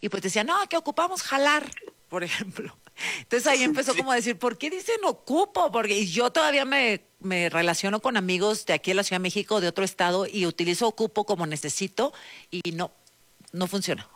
y pues decía, no, que ocupamos jalar, por ejemplo. Entonces ahí empezó como a decir, ¿por qué dicen ocupo? Porque y yo todavía me relaciono con amigos de aquí en la Ciudad de México, de otro estado, y utilizo ocupo como necesito, y no funciona.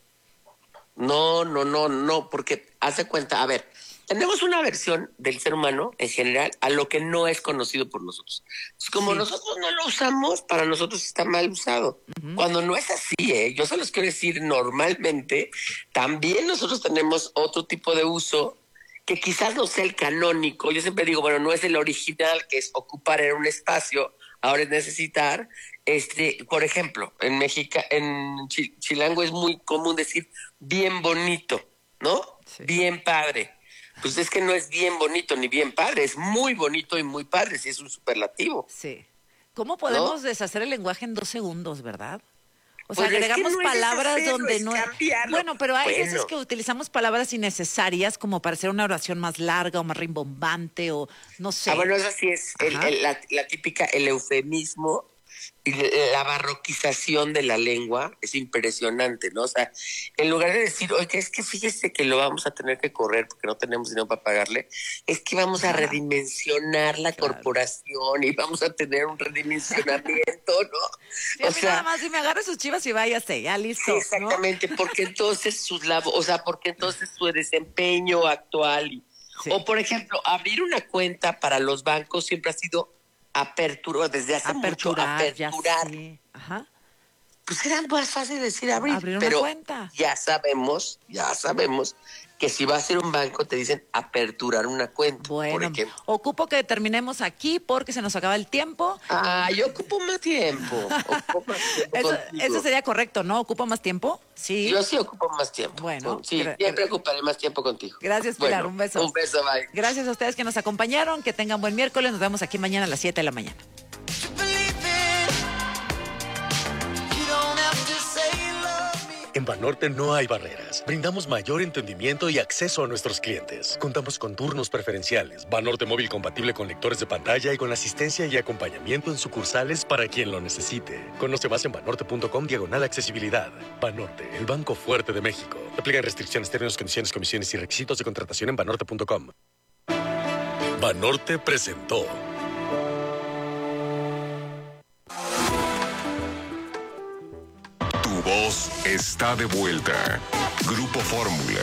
No, porque haz de cuenta, a ver, tenemos una versión del ser humano en general a lo que no es conocido por nosotros. Es como Sí. nosotros no lo usamos, para nosotros está mal usado. Cuando no es así, yo se los quiero decir, normalmente también nosotros tenemos otro tipo de uso que quizás no sea el canónico. Yo siempre digo, bueno, no es el original, que es ocupar en un espacio, ahora es necesitar. Por ejemplo, en México, en Chilango es muy común decir bien bonito, ¿no? Sí. Bien padre. Pues es que no es bien bonito ni bien padre, es muy bonito y muy padre, si es un superlativo. Sí. ¿Cómo podemos deshacer el lenguaje en 2 segundos, verdad? O sea, Pues es que agregamos no es palabras deshacerlo, donde es no. cambiarlo. Bueno, pero hay veces Bueno. que utilizamos palabras innecesarias como para hacer una oración más larga o más rimbombante o no sé. Bueno, eso sí es Ajá. la típica, el eufemismo y la barroquización de la lengua es impresionante, ¿no? O sea, en lugar de decir, oye, es que fíjese que lo vamos a tener que correr porque no tenemos dinero para pagarle, es que vamos a redimensionar la corporación y vamos a tener un redimensionamiento, ¿no? Sí, a mí nada más, si me agarra sus chivas y váyase, ya listo. Sí, exactamente, ¿no? Porque entonces porque entonces su desempeño actual o por ejemplo, abrir una cuenta para los bancos siempre ha sido apertura, desde hace mucho aperturar. Ya sé. Ajá. Pues era más fácil decir abrir una cuenta. ya sabemos que si vas a ir a un banco te dicen aperturar una cuenta. Bueno, por ejemplo. ocupo que terminemos aquí porque se nos acaba el tiempo. Yo ocupo más tiempo. Eso sería correcto, ¿no? ¿Ocupo más tiempo? Sí. Yo sí ocupo más tiempo. Bueno. Sí, siempre ocuparé más tiempo contigo. Gracias, Pilar. Bueno, un beso. Un beso, bye. Gracias a ustedes que nos acompañaron. Que tengan buen miércoles. Nos vemos aquí mañana a las 7 de la mañana. En Banorte no hay barreras. Brindamos mayor entendimiento y acceso a nuestros clientes. Contamos con turnos preferenciales, Banorte móvil compatible con lectores de pantalla y con asistencia y acompañamiento en sucursales para quien lo necesite. Conoce más en banorte.com/accesibilidad. Banorte, el banco fuerte de México. Aplican restricciones, términos, condiciones, comisiones y requisitos de contratación en banorte.com. Banorte presentó. Tu voz está de vuelta. Grupo Fórmula.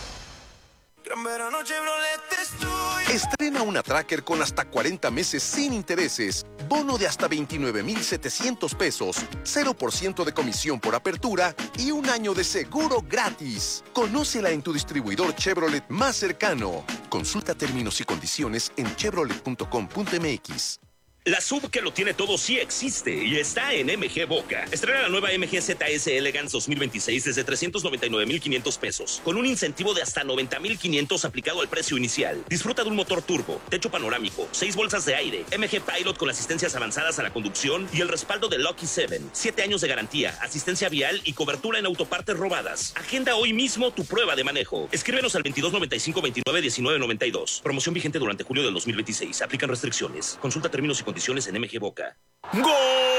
Estrena una Tracker con hasta 40 meses sin intereses, bono de hasta 29,700 pesos, 0% de comisión por apertura y 1 año de seguro gratis. Conócela en tu distribuidor Chevrolet más cercano. Consulta términos y condiciones en chevrolet.com.mx. La sub que lo tiene todo sí existe y está en MG Boca. Estrena la nueva MG ZS Elegance 2026 desde 399,500 pesos, con un incentivo de hasta 90,500 aplicado al precio inicial. Disfruta de un motor turbo, techo panorámico, 6 bolsas de aire, MG Pilot con asistencias avanzadas a la conducción y el respaldo de Lucky 7. 7 años de garantía, asistencia vial y cobertura en autopartes robadas. Agenda hoy mismo tu prueba de manejo. Escríbenos al 2295-291992. Promoción vigente durante julio del 2026. Aplican restricciones. Consulta términos y condiciones en MG Boca. ¡Gol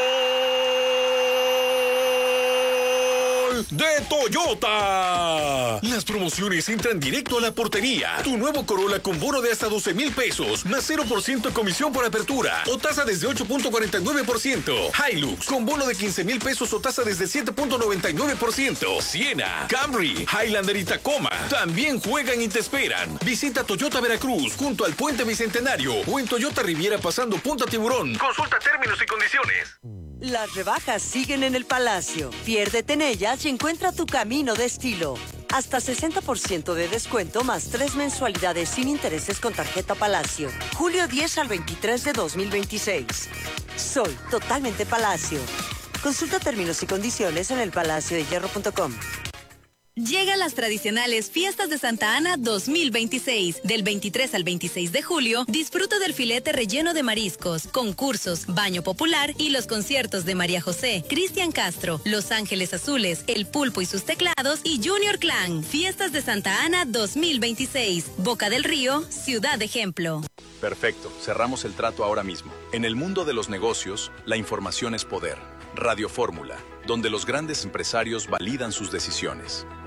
de Toyota! Las promociones entran directo a la portería. Tu nuevo Corolla con bono de hasta 12,000 pesos, más 0% comisión por apertura o tasa desde 8.49%. Hilux con bono de 15,000 pesos o tasa desde 7.99%. Siena, Camry, Highlander y Tacoma también juegan y te esperan. Visita Toyota Veracruz junto al Puente Bicentenario o en Toyota Riviera pasando Punta Tiburón. Consulta términos y condiciones. Las rebajas siguen en el Palacio. Piérdete en ellas y encuentra tu camino de estilo. Hasta 60% de descuento más 3 mensualidades sin intereses con tarjeta Palacio. Julio 10 al 23 de 2026. Soy totalmente Palacio. Consulta términos y condiciones en elpalaciodehierro.com. Llegan las tradicionales Fiestas de Santa Ana 2026. Del 23 al 26 de julio, disfruta del filete relleno de mariscos, concursos, baño popular y los conciertos de María José, Cristian Castro, Los Ángeles Azules, El Pulpo y sus Teclados y Junior Clan. Fiestas de Santa Ana 2026. Boca del Río, Ciudad Ejemplo. Perfecto, cerramos el trato ahora mismo. En el mundo de los negocios, la información es poder. Radio Fórmula, donde los grandes empresarios validan sus decisiones.